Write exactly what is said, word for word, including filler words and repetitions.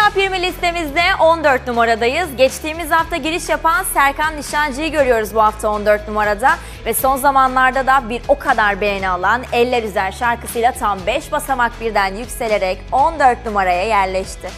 Top yirmi listemizde on dört numaradayız. Geçtiğimiz hafta giriş yapan Serkan Nişancı'yı görüyoruz bu hafta on dört numarada. Ve son zamanlarda da bir o kadar beğeni alan Eller Üzer şarkısıyla tam beş basamak birden yükselerek on dört numaraya yerleşti.